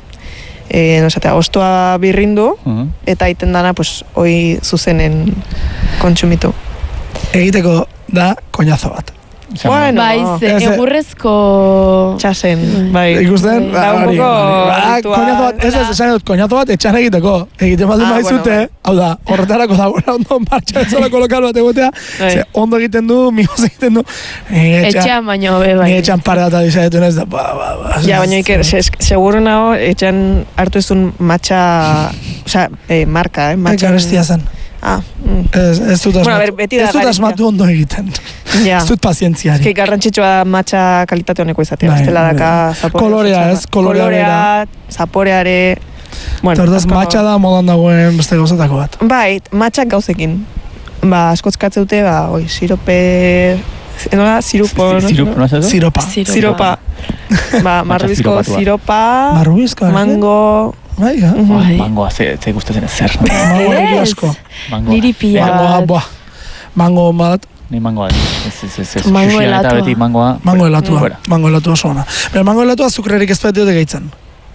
e, no esatea, ostoa birrindu, Uh-huh. eta egiten dana, pues, hoi zuzenen kontsumitu. Egiteko da koñazo bat. Bueno, Bai, ze, Ez, eh, egurrezko... Txasen, bai. Ikusten? Da, un hori, poco hori. Ba, ritual. koñazo bat, ez ez, esan dut, koñazo bat etxan egiteko. Egiten baldin Ah, baizute, bueno, bai. hau da, horretarako da, bueno, ondo martxa bezalako lokal bat egotea, Bai. ze ondo egiten du, mimoz egiten du. Ni etxan, Etxean baino, be, bai. ni etxan pare bat adizaetu ez da, ba, ba, ba. Ja, baina iker, se- seguru nago, etxan hartu ezun matxa, osea, eh, marka, eh? Matxa garestia zen. Ah, mm. Ez, ez dut Bueno, a asmatu, ber, beti da ez dut garestia. asmatu ondo egiten. Ja. Ez dut pazientziari. Eske garrantzitsua da matxa kalitate honeko izatea, Bai, bestela daka bai. zapore. Kolorea, ez, kolorea Kolorea, zaporeare... Bueno, Eta ordaz, asko- matxa da modan dagoen beste gauzatako bat. Bai, matxak gauzekin. Ba, askotzkatze dute, ba, oi, sirope... Nola, sirupo, no? Zirup, no ez Ziropa. Ziropa. Siropa. Ba, marrubizko ziropatua. siropa, Marrubizko, mango... Bai, ja. Mhm. Bai. Mangoa, ze, ze gustatzen ez zer. Mango niri Ez. asko. Mangoa. Niri pila Mangoa, bat. boa. Mango bat, Ni mangoa. Ez, ez, ez, ez. Mango Xuxian eta helatua. beti mangoa. mango helatua. Fuera. Mango helatua oso ona. Baina mango helatua azukrerik ez dute gehitzen.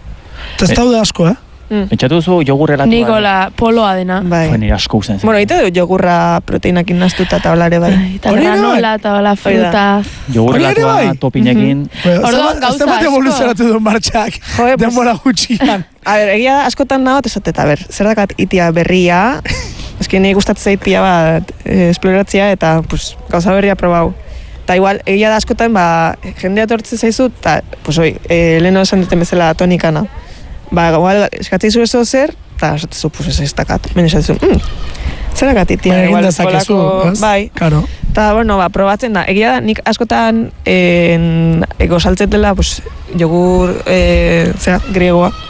Eta ez Eh. daude asko, eh? Pentsatu duzu jogur helatua. Nikola, poloa dena. Bai. Fue nire asko gustatzen. Bueno, egite du jogurra proteinakin nastuta eta holare bai. Bai, Eta Hori ere bai. granola eta bala Hori da. fruta. Jogur Hori ere helatua bai. topinekin. Orduan, Zenbat- gauza zenbat asko. evoluzionatu du martxak. Jo, pues- Denbora gutxian. A ber, egia da, askotan nago, esate, eta ber, zer dakat itia berria, eski nahi gustatzen zait pila bat eh, esploratzea eta pues, gauza berria probau. Eta igual, egia da askotan, ba, jendea tortzen zaizu, eta, pues, oi, eh, leheno esan duten bezala tonikana. Ba, igual, eskatzeizu eso zer, eta esatezu, pues, ez ez dakat. Ben esatezu, mm, zer dakat itia, Baina egin igual, dezakezu, kolako- ez? bai. Karo. Eta, bueno, ba, probatzen da. Egia da, nik askotan en, ego saltzetela, pues, jogur, e, zera, griegoa.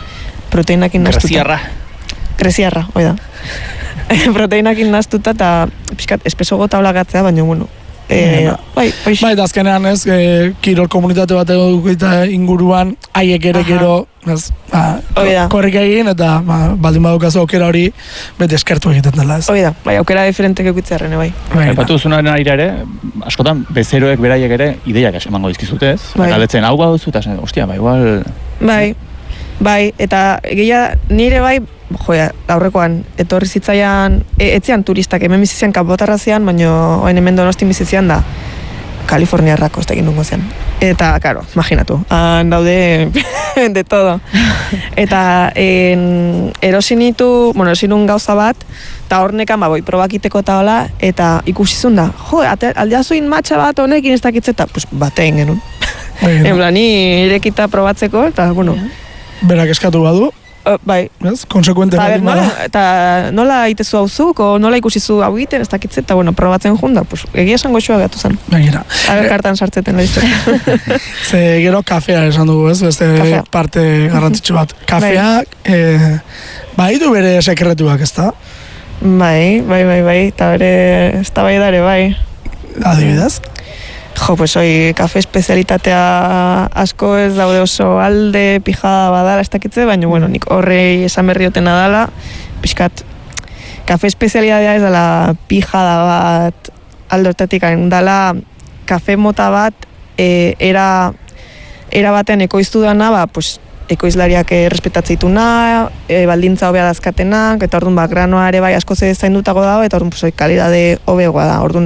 proteinakin nastuta. Greziarra. Greziarra, hoi da. Proteinakin nastuta eta pixkat espeso gota holagatzea, baina bueno. E, bai, bai. Bai, da azkenean ez, e, kirol komunitate bat eta inguruan, haiek ere gero, ez, ba, korrik egin, eta ba, baldin badukazu aukera hori, bete eskertu egiten dela, ez. Hoi da, bai, aukera diferentek eukitzearen, bai. Epatu zunaren aire ere, askotan, bezeroek beraiek ere, ideiak emango dizkizute, ez? Bai. Eta betzen, hau baduzu, eta ostia, ba, igual... Bai, bai, eta egia nire bai, joa, aurrekoan, etorri zitzaian, e, etzian turistak, hemen bizizian kanpotarrazian, baina oain hemen Donostin bizizian da, Kaliforniarrako ez tekin dungo zen. Eta, karo, imaginatu, han daude de todo. Eta en, erosin nitu, bueno, erosin un gauza bat, eta hornekan, ba, boi, probakiteko eta hola, eta ikusizun da, jo, aldeazuin matxa bat honekin ez dakitze, eta, pues, batein genuen. En plan, ni irekita probatzeko, eta, bueno. Berak eskatu badu. Uh, bai. Ez, konsekuente baldin bada. Eta nola itezu hauzuk, o nola ikusizu hau egiten, ez dakitze, eta bueno, probatzen junda, pues, egia esango xua gatu zen. Begira. Aber kartan sartzeten la historia. Ze gero kafea esan dugu, ez, beste kafea. Parte garrantzitsu bat. Kafeak, bai. E, bai du bere sekretuak, ez da? Bai, bai, bai, bai, eta bere, ez da bai dare, bai. Adibidez? Jo, pues hoi, kafe espezialitatea asko ez daude oso alde, pijada badala, ez dakitze, baina, bueno, nik horrei esan berri dutena dala, pixkat, kafe espezialitatea ez dala pijada bat aldortatik dala kafe mota bat, e, era, era batean ekoiztu dana, ba, pues, ekoizlariak errespetatzituna, e, baldintza hobea dazkatenak, eta orduan, ba, granoa ere bai asko ze zaindutago dago, eta orduan, pues, hoi, kalidade hobegoa da, orduan,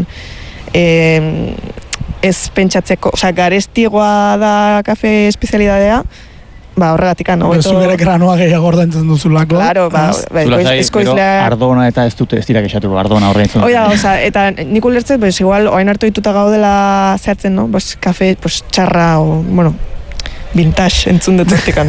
e, ez pentsatzeko, osea, garestigoa da kafe espezialidadea, ba, horregatik, no? Zu bere granoa gehiago ordaintzen duzulako. Claro, ba, eskoizlea... Ardona eta ez dute ez dira kexatuko, ardona ordaintzen dut. Oida, oza, eta nik ulertzet, pues, igual, oain hartu dituta gaudela zehatzen, no? Pues, kafe, pues, txarra, o, bueno, vintage, entzun detortikan.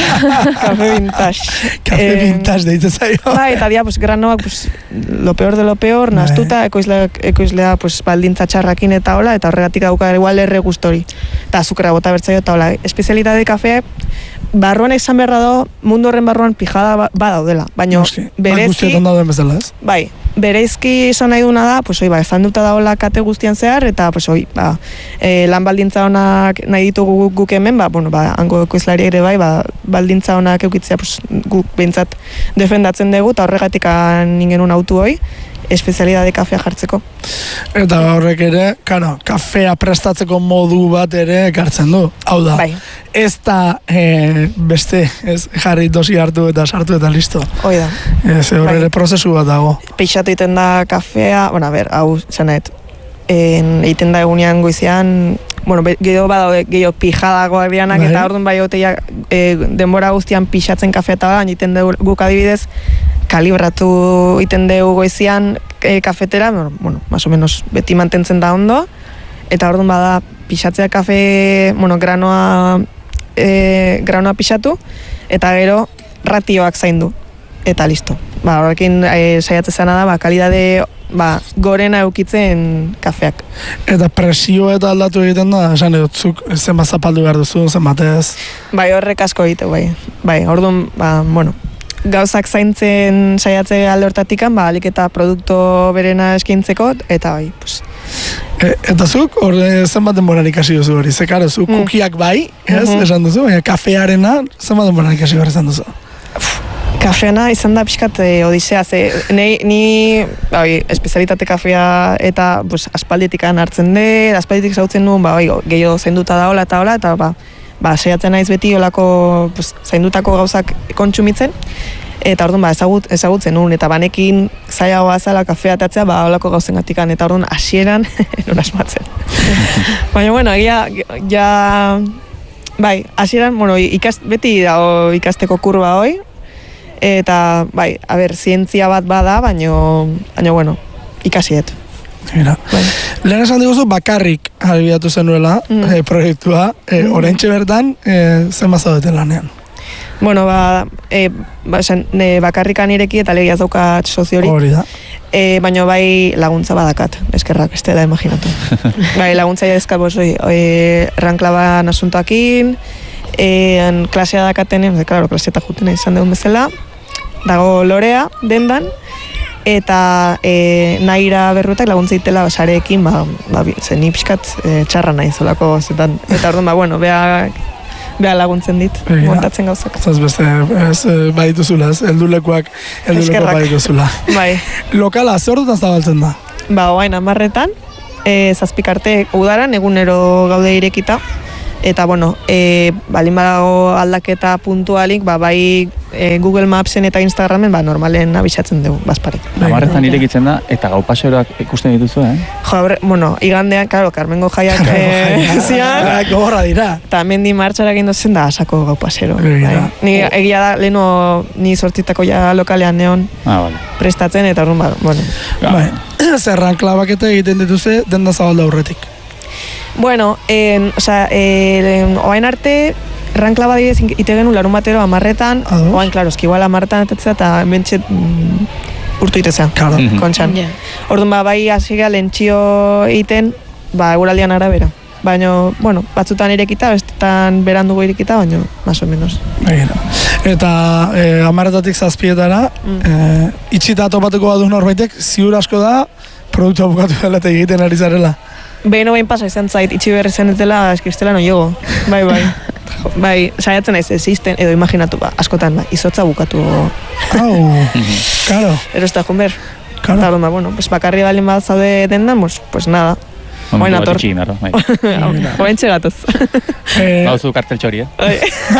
Kafe vintage. Kafe eh, vintage, deitze zaio. Ba, eta dia, pues, granoak, pues, lo peor de lo peor, nastuta, ekoizlea, ekoizlea, pues, baldintza txarrakin eta hola, eta horregatik dauka igual erre gustori. Eta azukera bota bertzaio eta hola. Espezialitate kafea, barruan esan beharra do, mundu horren barruan pijada ba, badaudela. Baina, berezki... Bai, bereizki esan nahi duna da, pues, oi, ba, ezan duta daola kate guztian zehar, eta, pues, oi, ba, e, lan baldintza honak nahi ditugu guk hemen, ba, bueno, ba, hango ekoizlari ere bai, ba, baldintza honak eukitzea, pues, guk behintzat defendatzen dugu, eta horregatik ningen un autu hoi, espezialidade kafea jartzeko. Eta horrek ere, kano, kafea prestatzeko modu bat ere ekartzen du. Hau da, bai. Ez da e, beste, ez jarri dosi hartu eta sartu eta listo. Hoi da. Ez horre bai. Prozesu bat dago. Peixatu egiten da kafea, bueno, a ber, hau, zanet, egiten da egunean goizean, bueno, gehiago badaude, gehiago pijadagoak dianak, bai. Eta orduan bai oteia e, denbora guztian pixatzen kafea eta da, egiten guk adibidez, kalibratu egiten dugu goizian e, kafetera, bueno, más o menos beti mantentzen da ondo, eta orduan bada pixatzea kafe, bueno, granoa, e, granoa pixatu, eta gero ratioak zaindu, eta listo. Ba, horrekin e, saiatzen zena da, ba, kalidade ba, gorena eukitzen kafeak. Eta presio eta aldatu egiten da, esan edotzuk zenbat zapaldu behar duzu, zenbat ez? Bai, horrek asko egite, bai. Bai, orduan, ba, bueno, gauzak zaintzen saiatze alde hortatikan, ba, alik eta produktu berena eskintzeko, eta bai, pues... E, eta zuk, hor zenbat denboran ikasi duzu hori, ze karo, zu mm. kukiak bai, ez, mm-hmm. esan duzu, baina kafearena zenbat denboran ikasi behar esan duzu? Kafeana izan da pixkat e, odisea, ze ni, ni bai, espezialitate kafea eta pues, aspalditikan hartzen de, aspalditik zautzen nuen, ba, bai, gehiago zainduta da hola eta hola, eta ba, ba, saiatzen naiz beti olako pues, zaindutako gauzak kontsumitzen, eta orduan ba, ezagut, ezagutzen nuen, eta banekin zailagoa zala kafea atatzea, ba, olako gauzen gatikan, eta orduan hasieran non asmatzen. Baina, bueno, egia, ja, bai, hasieran, bueno, ikas, beti dago ikasteko kurba hoi, eta, bai, a ber, zientzia bat bada, baina, baina, bueno, ikasiet. Mira, bai. Lehen esan diguzu bakarrik albiatu zenuela mm. e, proiektua, e, mm. oraintxe bertan, e, zen bazaudeten lanean? Bueno, ba, e, ba esan, ne, bakarrikan ireki eta legiaz daukat soziori. Hori da. E, baina bai laguntza badakat, eskerrak, ez da imaginatu. Bai, laguntza jadezka, bosoi, e, ranklaban asuntoakin, en klasea dakatenean, claro, klaseeta jutena izan dugun bezala, dago Lorea dendan, eta e, Naira Berruetak laguntza itela sareekin, ba, ba, zen pixkat e, txarra nahi zolako zetan. Eta orduan, ba, bueno, bea, bea laguntzen dit, montatzen gauzak. Zaz beste, ez, badituzula, ez, eldulekuak, eldulekuak badituzula. Bai. Lokala, ze ordutan zabaltzen da? Ba, oain amarretan, e, zazpikarte udaran, egunero gaude irekita, eta, bueno, e, balin badago aldaketa puntualik, ba, bai e, Google Mapsen eta Instagramen, ba, normalen abisatzen dugu, bazparek. Amarretan irekitzen da, eta gau paseroak ikusten dituzu, eh? Jo, bueno, igandean, claro, Carmengo jaiak e, zian. Gogorra dira. Eta mendi martxara egin dozen da, asako gau pasero. Bai. Ni egia da, leheno ni sortzitako ja lokalean neon ah, vale. prestatzen, eta orduan, ba, bueno. Bai, zerran klabaketa egiten dituze, denda zabalda aurretik. Bueno, en, o sea, eh, oain arte, ranklaba didez ite genuen larun batero amarretan, Ados. oain, klaro, eski igual amarretan etetzea, eta bentset mm, urtu itezean, Claro. kontxan. Yeah. Orduan, ba, bai hasi gara lentsio egiten, ba, eguraldian arabera. Baina, bueno, batzutan irekita, bestetan berandugu irekita, baina, más o menos. Begira. Eta eh, amarretatik zazpietara, Mm. eh, itxita topatuko badu norbaitek, ziur asko da, produktua bukatu dela eta egiten ari zarela. Behin obein pasa izan zait, itxi berri zenetela, eskristela no jogo. Bai, bai. Bai, saiatzen naiz existen, edo imaginatu, ba, askotan, ba, izotza bukatu. Hau, karo, Ero ez da, junber. karo. Eta, ba, bueno, pues, bakarri balin bat zaude dendan, pues, pues nada. Oain ator. Bai. Oain txegatoz. Eh, Gauzu kartel txori, eh?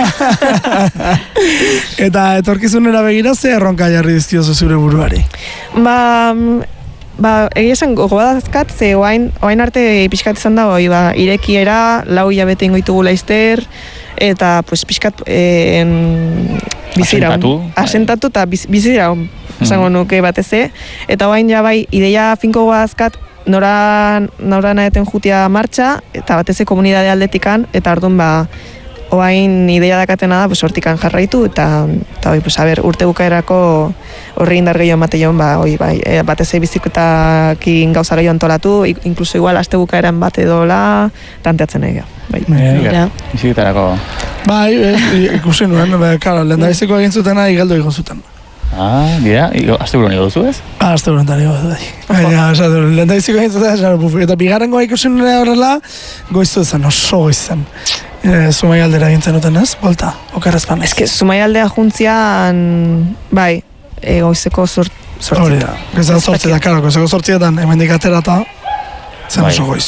eta etorkizunera begira, ze erronka jarri dizkiozu zure buruari? Ba, ba, egia esan gogo badazkat, ze oain, oain arte pixkat izan da, oi, ba, irekiera, lau hilabete ingoitugu laizter, eta, pues, pixkat, eh, bizira. Asentatu. Asentatu eta biz, bizira, esango nuke bateze. Eta oain ja bai, ideia finko badazkat, nora, nora naeten jutia martxa, eta bateze komunidade aldetikan, eta orduan, ba, oain ideia dakatena da, pues, hortikan jarraitu, eta, eta oi, pues, a ber, urte bukaerako horri indar gehiago emate joan, ba, oi, bai, e, bateze biziketakin gauza gehiago antolatu, inkluso igual, aste bukaeran bat edola, tanteatzen egia. Bai. Eh, Biziketarako... bai, eh, ikusi nuen, ba, karo, lehendabiziko egin zutena, igeldo egin zuten. Ah, gira, azte buru nio duzu ez? Ah, azte buruntari bat, bai. Baina, esatu, lehendabiziko egin zuten, esatu, bufu, eta bigarrengoa ikusi nuen horrela, goiztu zen, oso goizten. E, Zumai aldera egintzen duten ez, bolta, okerrezpan. Ez que, Zumai aldea juntzian, bai, e, goizeko zort, Hori da, goizeko sortzietan, karo, goizeko sortzietan, hemendik atera eta zen Bai. oso goiz.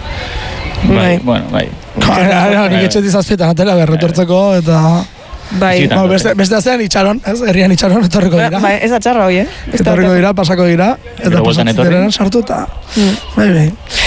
Bai, bueno, bai. Kara, nik etxetik zazpietan atera berretortzeko, eta... Bai, Biziketa. No, beste, beste azean itxaron, ez? Herrian itxaron, etorriko dira. bai, ez atxarra hoi, eh? Beste Etorriko batean. dira, pasako dira, eta Gero bueltan etorri. pasatzen sartu eta... Mm. Bai, bai.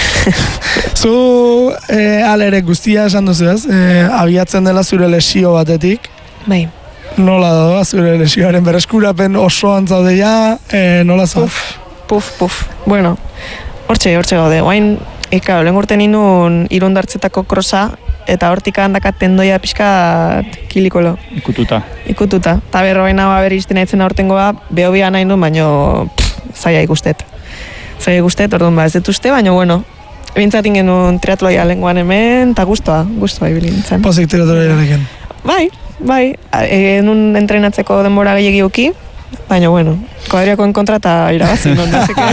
Zu, eh, alere guztia esan duzu ez, eh, abiatzen dela zure lesio batetik, Bai. nola doa zure lesioaren bereskurapen osoan zaude ja, eh, nola zau? Puf, puf, puf. Bueno, hortxe, hortxe gaude. Oain, eka, lehen urten inun irundartzetako krosa, eta hortik handakat tendoia pixkat kilikolo, Ikututa. ikututa. Ta berroena ba beristen aitzen aurtengoa, behobia nahi nuen, baino pff, zaila ikustet. Zaila ikustet, orduan ba, ez dut uste, baino bueno, bintzat ingenuen triatloia lenguan hemen, eta guztua, guztua ibili nintzen. Pozik tiratoriarekin. Bai, bai, egin un entrenatzeko denbora gehiagiuki, baina bueno, kuadriakoen kontra eta irabazi, non da zeke.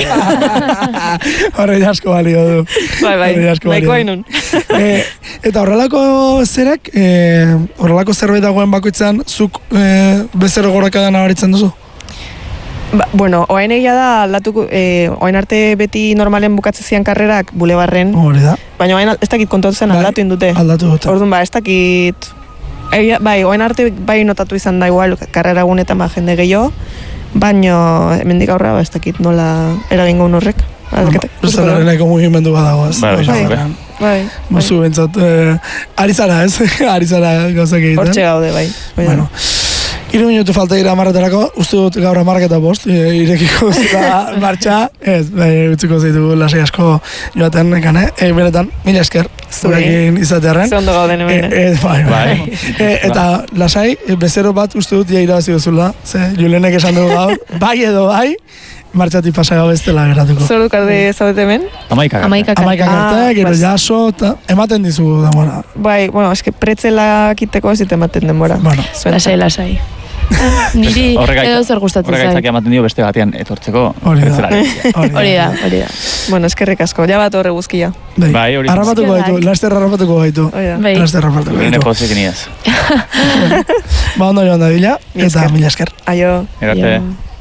Horre asko balio du. Bai, bai, Horre asko balio nahiko du. hainun. Eh, eta horrelako zerek, eh, horrelako zerbait dagoen bakoitzan, zuk eh, bezero gorakadan nabaritzen duzu? Ba, bueno, oain egia da aldatuko, eh, oain arte beti normalen bukatze zian karrerak bulebarren, Hori da, baina oain ez dakit kontotu zen Bai, aldatu indute. aldatu dute. Orduan ba, ez dakit, egia, bai, oain arte bai notatu izan da igual karrera gunetan ba jende gehiago, baina hemendik aurrera ba, ez dakit nola eragingo horrek. Aldaketak. Bezalareneko mugimendu badago ez. Bai, bai, Oso, bai. bai. Bai, bai. Musu bentsat, eh, ari zara ez, ari zara gauzak egiten. Hortxe gaude, bai. Bai, Bueno, hiru minutu falta dira amarretarako, uste dut gaur amarrak eta bost, e, irekiko zela martxa, ez, bai, utziko zaitu lasai asko joaten nekane, e, benetan, mila esker, zurekin izatearen. Ze ondo gauden hemen, E, e, bai, bai. Bai. E, eta lasai, e, bezero bat uste dut ja irabazi duzula, ze Julenek esan dugu gaur, bai edo bai, martxatik pasaga bestela geratuko. Zordu karde zaudete hemen? Amaikak. Amaikak. Amaikak arte, Ah, gero bas. jaso, eta ematen dizu denbora. Bai, bueno, eske pretzela kiteko ez dit ematen denbora. Bueno, Zuen. Lasai, lasai. Niri Horrek edo zer gustatzen Horrek zait. aitzaki ematen dio beste batean etortzeko. Hori da. pretzelari. Hori da, hori da. Bueno, eskerrik asko, ja bat horre guzkia. Bai, hori. Harrapatuko gaitu, Eskerrak. laster harrapatuko gaitu. Hori da. Bai. Laster harrapatuko Gure gaitu. nepozik niaz. Ba, ondo joan da bila, Mila eta esker. mila esker. Aio. Erarte. Ja.